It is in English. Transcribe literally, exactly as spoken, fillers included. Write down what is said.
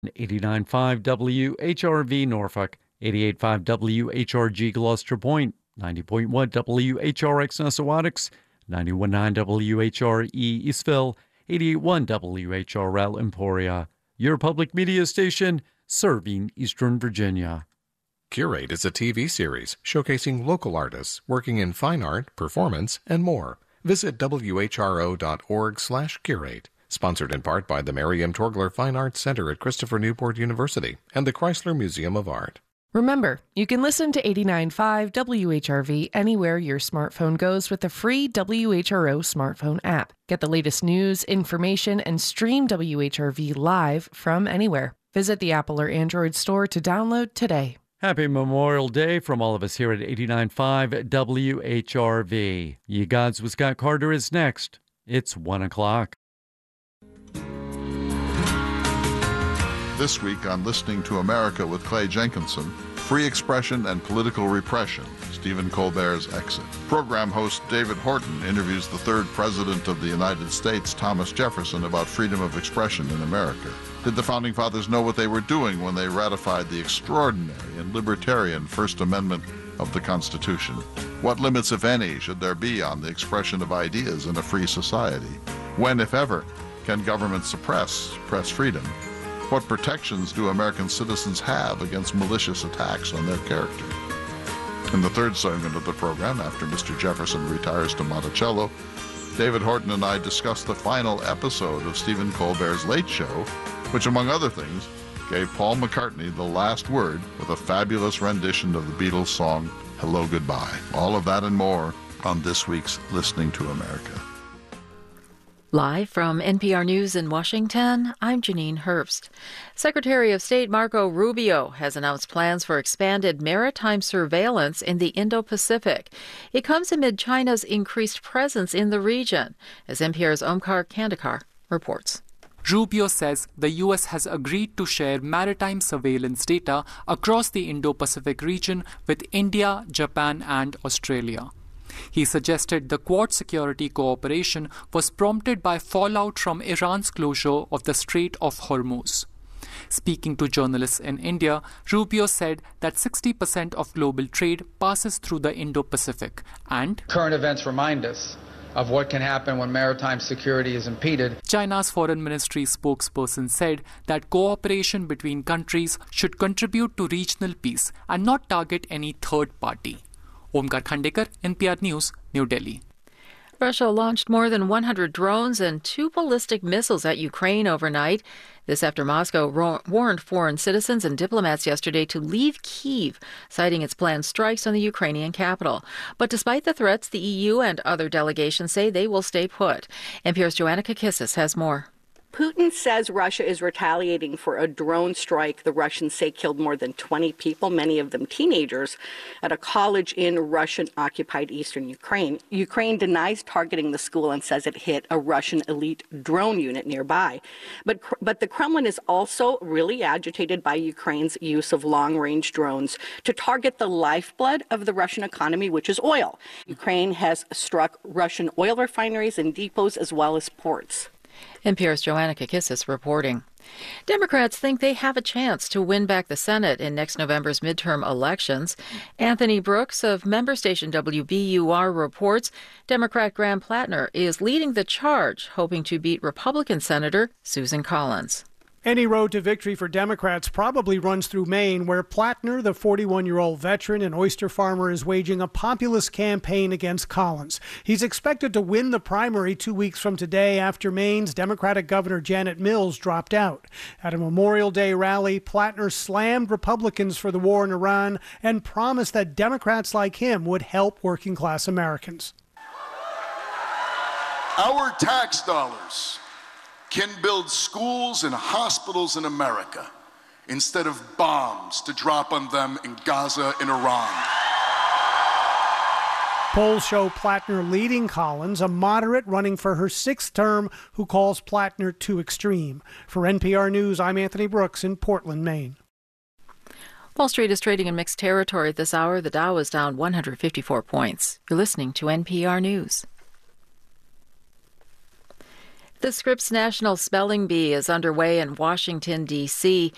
eighty-nine point five W H R V Norfolk, eighty-eight point five W H R G Gloucester Point, ninety point one W H R X Nessawadox, ninety-one point nine W H R E Eastville, eighty-eight point one W H R L Emporia. Your public media station serving Eastern Virginia. Curate is a T V series showcasing local artists working in fine art, performance, and more. Visit W H R O dot org slash curate. Sponsored in part by the Mary M. Torgler Fine Arts Center at Christopher Newport University and the Chrysler Museum of Art. Remember, you can listen to eighty-nine point five W H R V anywhere your smartphone goes with the free W H R O smartphone app. Get the latest news, information, and stream W H R V live from anywhere. Visit the Apple or Android store to download today. Happy Memorial Day from all of us here at eighty-nine point five W H R V. Ye Gods with Scott Carter is next. It's one o'clock. This week on Listening to America with Clay Jenkinson, Free Expression and Political Repression, Stephen Colbert's Exit. Program host David Horton interviews the third president of the United States, Thomas Jefferson, about freedom of expression in America. Did the Founding Fathers know what they were doing when they ratified the extraordinary and libertarian First Amendment of the Constitution? What limits, if any, should there be on the expression of ideas in a free society? When, if ever, can government suppress press freedom? What protections do American citizens have against malicious attacks on their character? In the third segment of the program, after Mister Jefferson retires to Monticello, David Horton and I discuss the final episode of Stephen Colbert's Late Show, which, among other things, gave Paul McCartney the last word with a fabulous rendition of the Beatles' song, Hello, Goodbye. All of that and more on this week's Listening to America. Live from N P R News in Washington, I'm Janine Herbst. Secretary of State Marco Rubio has announced plans for expanded maritime surveillance in the Indo-Pacific. It comes amid China's increased presence in the region, as N P R's Omkar Kandekar reports. Rubio says the U S has agreed to share maritime surveillance data across the Indo-Pacific region with India, Japan, and Australia. He suggested the Quad security cooperation was prompted by fallout from Iran's closure of the Strait of Hormuz. Speaking to journalists in India, Rubio said that sixty percent of global trade passes through the Indo-Pacific, and current events remind us of what can happen when maritime security is impeded. China's foreign ministry spokesperson said that cooperation between countries should contribute to regional peace and not target any third party. Omkar Kandekar, N P R News, New Delhi. Russia launched more than one hundred drones and two ballistic missiles at Ukraine overnight. This after Moscow ro- warned foreign citizens and diplomats yesterday to leave Kyiv, citing its planned strikes on the Ukrainian capital. But despite the threats, the E U and other delegations say they will stay put. N P R's Joanna Kakissis has more. Putin says Russia is retaliating for a drone strike the Russians say killed more than twenty people, many of them teenagers, at a college in Russian-occupied eastern Ukraine. Ukraine denies targeting the school and says it hit a Russian elite drone unit nearby. But, but the Kremlin is also really agitated by Ukraine's use of long-range drones to target the lifeblood of the Russian economy, which is oil. Ukraine has struck Russian oil refineries and depots as well as ports. N P R's Joanna Kakissis reporting. Democrats think they have a chance to win back the Senate in next November's midterm elections. Anthony Brooks of member station W B U R reports Democrat Graham Plattner is leading the charge, hoping to beat Republican Senator Susan Collins. Any road to victory for Democrats probably runs through Maine, where Plattner, the forty-one-year-old veteran and oyster farmer, is waging a populist campaign against Collins. He's expected to win the primary two weeks from today after Maine's Democratic Governor Janet Mills dropped out. At a Memorial Day rally, Plattner slammed Republicans for the war in Iran and promised that Democrats like him would help working-class Americans. Our tax dollars can build schools and hospitals in America instead of bombs to drop on them in Gaza and Iran. Polls show Plattner leading Collins, a moderate running for her sixth term who calls Plattner too extreme. For N P R News, I'm Anthony Brooks in Portland, Maine. Wall Street is trading in mixed territory at this hour. The Dow is down one hundred fifty-four points. You're listening to N P R News. The Scripps National Spelling Bee is underway in Washington, D C